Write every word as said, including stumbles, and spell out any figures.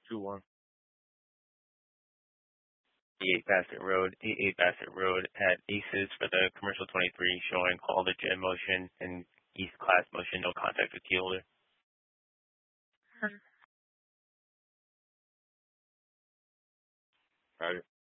two one. eight Bassett Road, eighty-eight Bassett Road at Aces for the commercial twenty-three showing call to Jet motion and East class motion, no contact with key holder. Roger.